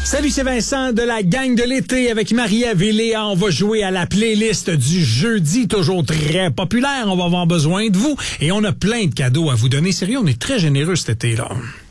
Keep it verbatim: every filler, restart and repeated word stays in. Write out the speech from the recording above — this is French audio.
Salut, c'est Vincent de la gang de l'été avec Marie-Ève et Léa. On va jouer à la playlist du jeudi, toujours très populaire. On va avoir besoin de vous et on a plein de cadeaux à vous donner. Sérieux, on est très généreux cet été-là.